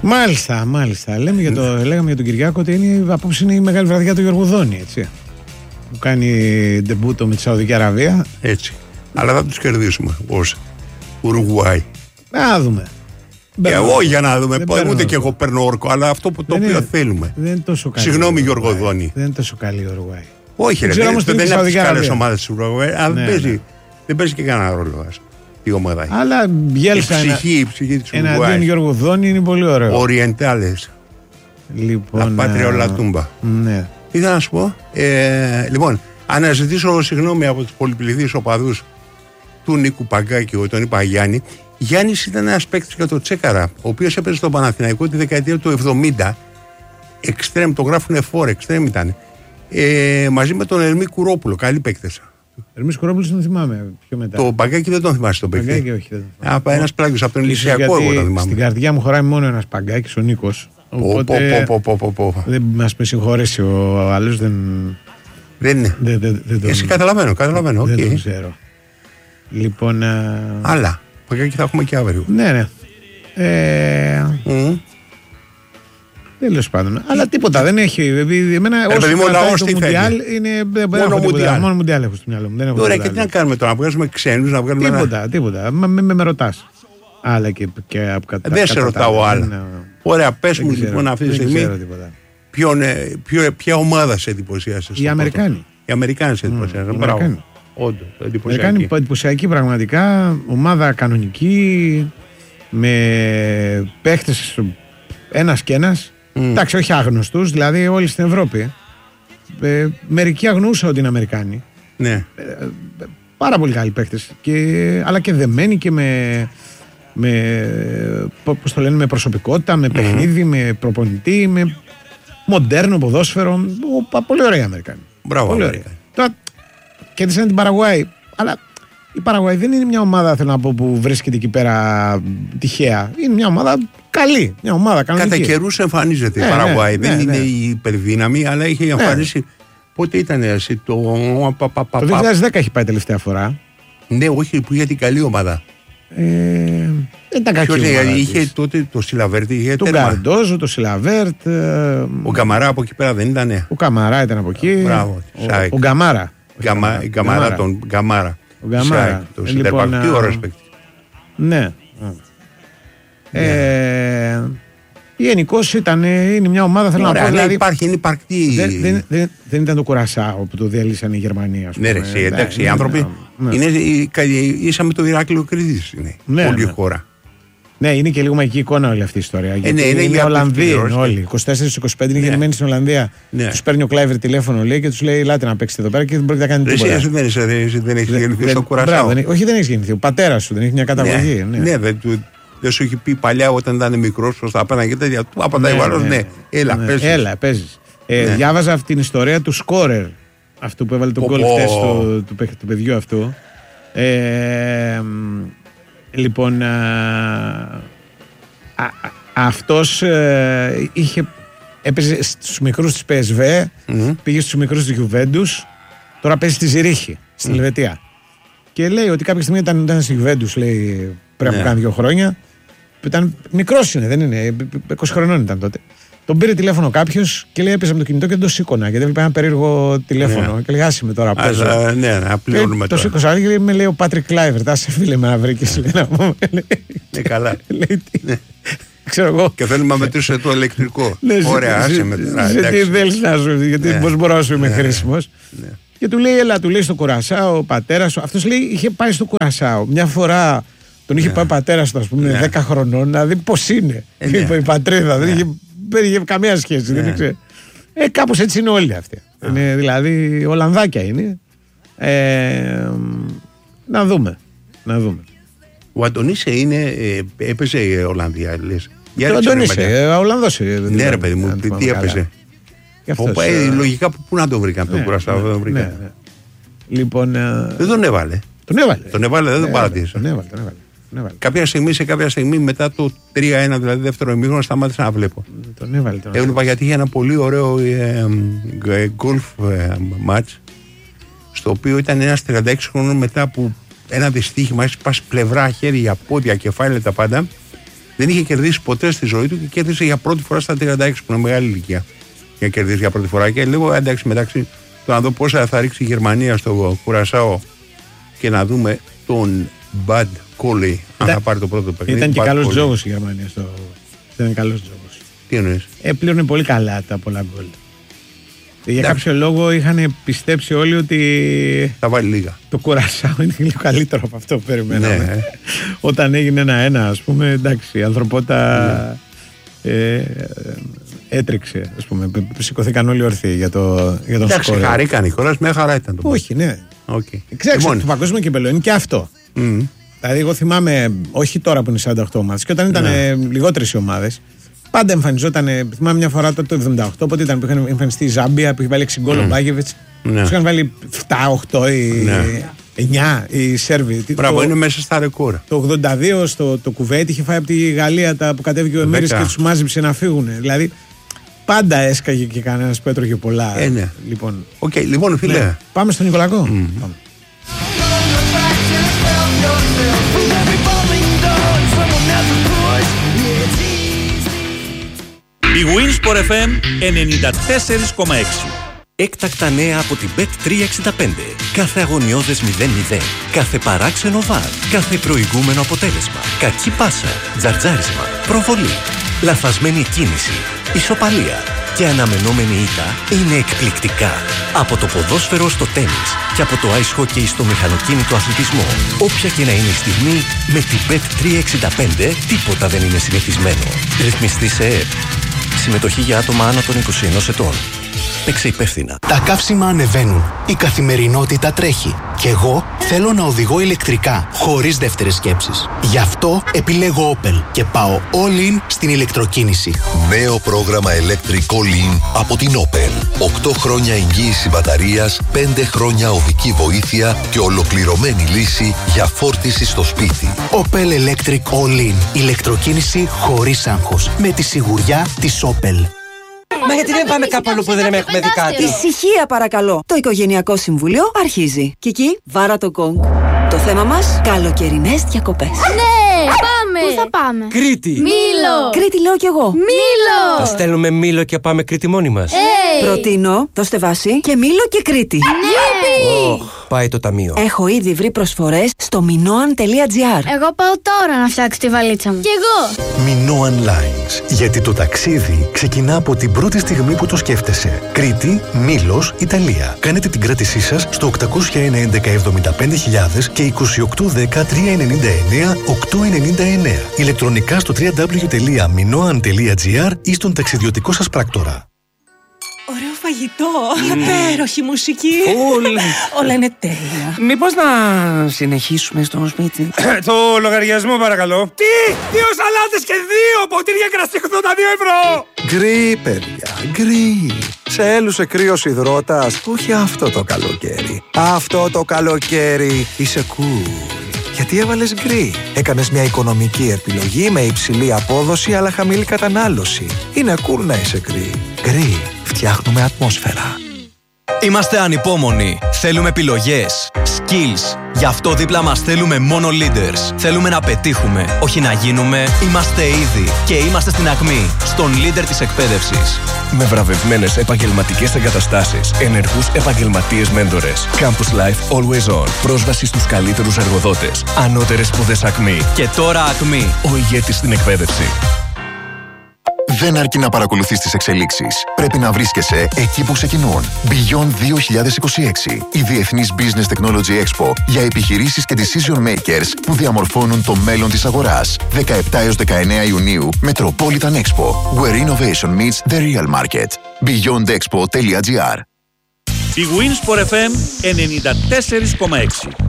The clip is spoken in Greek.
Μάλιστα. Λέγαμε για τον Κυριάκο ότι απόψε είναι η μεγάλη βραδιά του Γιώργου Δόνη, έτσι. Που κάνει ντεμπούτο με τη Σαουδική Αραβία. Έτσι. Αλλά θα τους κερδίσουμε ως Ουρουγουάη. Να δούμε. Εγώ για να δούμε. Ούτε και εγώ παίρνω όρκο, αλλά αυτό που το οποίο θέλουμε. Δεν είναι τόσο καλή. Συγγνώμη, Γιώργο Δόνη. Δεν είναι τόσο καλή η Ουρουγουάη. Όχι, δεν είναι από τις καλές ομάδες της Ουρουγουάη. Δεν παίζει και κανένα ρόλο η ομάδα. Αλλά Μπιέλσα η ψυχή της Ουρουγουάη. Εναντίον Γιώργου Δόνη είναι πολύ ωραίο. Οριεντάλες. Λοιπόν. La Patria la Tumba. Ναι. Ήθελα να σου πω. Λοιπόν, αναζητήσω συγγνώμη από τους πολυπληθείς οπαδούς του Νίκου Παγκάκη, τον είπα Γιάννη. Γιάννης ήταν ένας παίκτης για το Τσέκαρα, ο οποίος έπαιζε στον Παναθηναϊκό τη δεκαετία του 70. Εξτρέμ, το γράφουνε φόρ, εξτρέμ ήταν. Μαζί με τον Ερμή Κουρόπουλο, καλή παίκτες. Ερμή Κουρόπουλο τον θυμάμαι πιο μετά. Το Παγκάκη δεν τον θυμάσαι τον παίκτη. Παγκάκη, όχι. Ένας πλάγιος από τον Ηλυσιακό, εγώ τον θυμάμαι. Στην καρδιά μου χωράει μόνο ένας Παγκάκης, ο Νίκος. Οπότε δεν μας με συγχωρέσει ο άλλος. Δεν είναι. Εσύ καταλαβαίνω. Δεν τον ξέρω. Λοιπόν. Αλλά. Παγκάκη θα έχουμε και αύριο. Ναι. Τέλος πάντων. Αλλά τίποτα δεν έχει. Εμένα όσο λαός το Μουντιάλ είναι. Μόνο Μουντιάλ έχω στο μυαλό μου. Ωραία, και τι να κάνουμε τώρα, να βγάζουμε ξένους, να βγάλουμε. Τίποτα. Με ρωτάς. Άλλα και από κάτω. Δεν σε ρωτάω άλλα. Ωραία, πες μου λοιπόν αυτή τη στιγμή. Ποια ομάδα σε εντυπωσίασε? Οι Αμερικάνοι. Οι Αμερικάνοι σε εντυπωσίασαν. Μπράβο. Όντως, εντυπωσιακή. Εντυπωσιακή πραγματικά. Ομάδα κανονική. Με παίχτες ένας και ένας. Εντάξει, όχι άγνωστους, δηλαδή όλοι στην Ευρώπη. Μερικοί αγνοούσαν ότι είναι Αμερικάνοι. Ναι. Πάρα πολύ καλοί παίχτες. Αλλά και δεμένοι και πώς το λένε, με προσωπικότητα, με παιχνίδι, με προπονητή, με μοντέρνο ποδόσφαιρο. Πολύ ωραία οι Αμερικάνοι. Μπράβο. Πολύ ωραία. Τώρα κέρδισαν την Παραγουάη, αλλά η Παραγουάη δεν είναι μια ομάδα, θέλω να πω, που βρίσκεται εκεί πέρα τυχαία. Είναι μια ομάδα καλή, μια ομάδα κανονική. Κατά καιρούς εμφανίζεται η Παραγουάη. Δεν είναι η υπερδύναμη, αλλά είχε εμφανίσει. Πότε ήταν εσύ, το 2010 έχει πάει τελευταία φορά. Ναι, όχι, που είχε την καλή ομάδα. Δεν ήταν κακή ομάδα. Είχε τότε το Σιλαβέρτ, είχε τον Καρντόζο, το Σιλαβέρτ. Ο Καμαρά από εκεί πέρα δεν ήταν? Ο Καμαρά ήταν από εκεί. Μπράβο. Ο Γκαμάρα. Η Καμαρά, τον Γκαμάρα. Ο Γκαμάρα. Τι ωραίος παίκτης. Ναι. Γενικώς είναι μια ομάδα, θέλω να πω. Δηλαδή είναι υπαρκτή. Δεν ήταν το Κουρασάο που το διαλύσαν οι Γερμανοί, ας πούμε. Ναι, εντάξει, οι άνθρωποι είναι ίσα με το Ηράκλειο Κρήτης. Είναι όλη η χώρα. Ναι, είναι και λίγο μαγική εικόνα όλη αυτή η ιστορία. Είναι Ολλανδοί όλοι. 24-25 είναι γεννημένοι στην Ολλανδία. Τους παίρνει ο Κλάιβερ τηλέφωνο, λέει, και τους λέει: Ελάτε να παίξετε εδώ πέρα και δεν μπορείτε να κάνετε τίποτα. Εσύ δεν έχει γεννηθεί στο Κουρασάο? Όχι, δεν έχει γεννηθεί. Ο πατέρας σου δεν έχει μια καταγωγή. Ναι, δεν σου έχει πει παλιά όταν ήταν μικρός προς τα απέναντι και τέτοια. Του απαντάει ο άλλος: Ναι, έλα, παίζεις. Διάβαζα αυτή την ιστορία του σκόρερ, αυτού που έβαλε τον γκολ χτες του παιδιού αυτού. Λοιπόν, αυτός έπαιζε στους μικρούς της PSV, πήγε στους μικρούς της Juventus, τώρα παίζει στη Ζηρίχη, στην Ελβετία. Και λέει ότι κάποια στιγμή ήταν στη Juventus, λέει, πριν από κάνα 2 χρόνια. Ήταν μικρός, δεν είναι, 20 χρονών ήταν τότε. Τον πήρε τηλέφωνο κάποιος και λέει: Έπαιζε με το κινητό και δεν το σήκωνα. Γιατί έβλεπε ένα περίεργο τηλέφωνο. Και λέει: Άσε με τώρα. Ναι, απλώνουμε τώρα. Το σήκωσα και με λέει ο Πάτρικ Κλάιβερ. Άσε φίλε με να βρήκες. Ναι, καλά. Ξέρω εγώ. Και θέλουμε να μετρήσουμε το ηλεκτρικό. Ωραία, άσε με τώρα. Τι θέλεις να σου, γιατί πώς μπορώ να σου είμαι χρήσιμος. Και του λέει: Έλα, του λέει στο Κουρασάο, ο πατέρας σου. Αυτός λέει: Είχε πάει στο Κουρασάο. Μια φορά τον είχε πάει ο πατέρας του, ας πούμε, 10 χρονών, να δει πώς είναι η πατρίδα. Δεν είχε καμία σχέση. Δεν ήξερε. Κάπως έτσι είναι όλοι αυτοί. Δηλαδή, Ολλανδάκια είναι. Να δούμε. Ο Αντωνίσε έπαιζε η Ολλανδία, λες? Ο Αντωνίσε, Ολλανδός. Ναι, ρε παιδί μου, τι έπαιζε? Λογικά πού να το βρήκαν τον Κουρασάο, δεν τον βρήκαν. Λοιπόν, δεν τον έβαλε. Τον έβαλε, δεν τον παρατήρησε. Τον έβαλε. Σε κάποια στιγμή μετά το 3-1, δηλαδή δεύτερο ημίχρονο, σταμάτησα να βλέπω. Τον έβαλε. Έβλεπα γιατί είχε ένα πολύ ωραίο γκολφ μάτς, στο οποίο ήταν ένας 36 χρονών μετά που ένα δυστύχημα, έχει σπάσει πλευρά, χέρια, πόδια, κεφάλαια, τα πάντα. Δεν είχε κερδίσει ποτέ στη ζωή του και κέρδισε για πρώτη φορά στα 36, που είναι μεγάλη ηλικία. Για να κερδίσει για πρώτη φορά. Και λέω εντάξει, μεταξύ το να δω πόσα θα ρίξει η Γερμανία στο Κουρασάο και να δούμε τον Bad Colley αν θα πάρει το πρώτο παιχνίδι. Ήταν και καλός τζόγος η Γερμανία. Ήταν καλός τζόγος. Τι εννοείς? Πλήρωνε πολύ καλά τα πολλά γκολ. Για κάποιο λόγο είχαν πιστέψει όλοι ότι θα βάλει λίγα. Το Κουρασάο είναι λίγο καλύτερο από αυτό που περιμέναμε. Ναι. Όταν έγινε 1-1, ας πούμε, εντάξει, η ανθρωπότητα έτρεξε, ας πούμε. Σηκωθήκαν όλοι ορθοί για τον σκορ. Εντάξει, χαρήκαν οι χώρες, μια χαρά ήταν το. Όχι, ναι. Okay. Ξέρεις, το παγκόσμιο κύπελλο είναι και αυτό. Δηλαδή, εγώ θυμάμαι, όχι τώρα που είναι 48 ομάδες, και όταν ήταν λιγότερες οι ομάδες. Πάντα εμφανιζόταν. Θυμάμαι μια φορά το 78, οπότε ήταν που είχαν εμφανιστεί η Ζάμπια που είχε βάλει 6 γκολ ο Μπάγεβιτς. Του είχαν βάλει 7-8 ή 9 οι Σέρβοι. Μπράβο, είναι μέσα στα ρεκόρ. Το 82 το Κουβέιτ είχε φάει από τη Γαλλία που κατέβηκε ο Εμέρης και τους μάζεψε να φύγουν. Δηλαδή πάντα έσκαγε και κανένας που έτρωγε πολλά. Ναι. Λοιπόν, λοιπόν, φίλε. Ναι. Πάμε στον Νικολακό. Πάμε. Η Winsport FM 94,6. Έκτακτα νέα από την Bet365. Κάθε αγωνιώδες 0-0. Κάθε παράξενο βαρ. Κάθε προηγούμενο αποτέλεσμα. Κακή πάσα. Τζαρτζάρισμα. Προβολή. Λαθασμένη κίνηση. Ισοπαλία. Και αναμενόμενη ήττα είναι εκπληκτικά. Από το ποδόσφαιρο στο τένις και από το ice hockey στο μηχανοκίνητο αθλητισμό. Όποια και να είναι η στιγμή, με την Bet365 τίποτα δεν είναι συνηθισμένο. Ρυθμιστή σε ΕΕΠ. Συμμετοχή για άτομα άνω των 21 ετών. Παίξε υπεύθυνα. Τα καύσιμα ανεβαίνουν. Η καθημερινότητα τρέχει. Και εγώ θέλω να οδηγώ ηλεκτρικά, χωρίς δεύτερες σκέψεις. Γι' αυτό επιλέγω Opel και πάω all in στην ηλεκτροκίνηση. Νέο πρόγραμμα Electric All In από την Opel. 8 χρόνια εγγύηση μπαταρίας, 5 χρόνια οδική βοήθεια και ολοκληρωμένη λύση για φόρτιση στο σπίτι. Opel Electric All In. Ηλεκτροκίνηση χωρίς άγχος. Με τη σιγουριά της Opel. Μα γιατί δεν πάμε κάπου αλλού που δεν έχουμε δει κάτι? Ησυχία παρακαλώ. Το Οικογενειακό Συμβούλιο αρχίζει. Κική, βάρα το γκονγκ. Το θέμα μας, καλοκαιρινές διακοπές. Ναι, πάμε! Πού θα πάμε? Κρήτη! Μήλο! Κρήτη λέω κι εγώ. Μήλο! Θα στέλνουμε Μήλο και πάμε Κρήτη μόνοι μας. Προτείνω, δώστε βάση και Μήλο και Κρήτη. Ναι! Πάει το ταμείο. Έχω ήδη βρει προσφορές στο minoan.gr. Εγώ πάω τώρα να φτιάξω τη βαλίτσα μου. Κι εγώ! Minoan Lines. Γιατί το ταξίδι ξεκινά από την πρώτη στιγμή που το σκέφτεσαι. Κρήτη, Μήλος, Ιταλία. Κάνετε την κράτησή σας στο 801 11 και 2810 399 899. Ηλεκτρονικά στο www.minoan.gr ή στον ταξιδιωτικό σας πράκτορα. Ωραίο φαγητό, υπέροχη μουσική. Όλα είναι τέλεια. Μήπως να συνεχίσουμε στο σπίτι? Το λογαριασμό παρακαλώ. Τι! 2 σαλάτες και 2 ποτήρια κρασί 82 ευρώ! Γκρι, παιδιά, γκρι. Σε έλουσε κρύος υδρότας, όχι αυτό το καλοκαίρι. Αυτό το καλοκαίρι είσαι cool. Γιατί έβαλες γκρι. Έκανες μια οικονομική επιλογή με υψηλή απόδοση αλλά χαμηλή κατανάλωση. Είναι cool να είσαι γκρι. Γκρι. Φτιάχνουμε ατμόσφαιρα. Είμαστε ανυπόμονοι. Θέλουμε επιλογές. Skills. Γι' αυτό δίπλα μας θέλουμε μόνο leaders. Θέλουμε να πετύχουμε, όχι να γίνουμε. Είμαστε ήδη και είμαστε στην ακμή. Στον leader της εκπαίδευσης. Με βραβευμένες επαγγελματικές εγκαταστάσεις, ενεργούς επαγγελματίες μέντορες. Campus Life Always On. Πρόσβαση στους καλύτερους εργοδότες. Ανώτερες σπουδές ακμή. Και τώρα ακμή. Ο ηγέτης στην εκπαίδευση. Δεν αρκεί να παρακολουθείς τις εξελίξεις. Πρέπει να βρίσκεσαι εκεί που ξεκινούν. Beyond 2026. Η Διεθνής Business Technology Expo για επιχειρήσεις και decision makers που διαμορφώνουν το μέλλον της αγοράς. 17 έως 19 Ιουνίου, Metropolitan Expo. Where innovation meets the real market. beyondexpo.gr. Η Winsport FM 94,6.